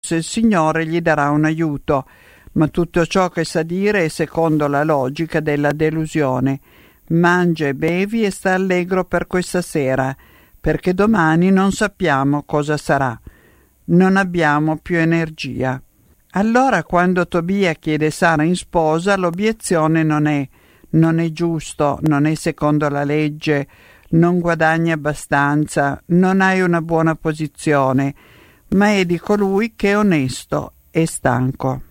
forse il Signore gli darà un aiuto, ma tutto ciò che sa dire è secondo la logica della delusione. Mangia e bevi e sta allegro per questa sera, perché domani non sappiamo cosa sarà. Non abbiamo più energia. Allora, quando Tobia chiede Sara in sposa, l'obiezione non è giusto, non è secondo la legge, non guadagni abbastanza, non hai una buona posizione, ma è di colui che è onesto e stanco.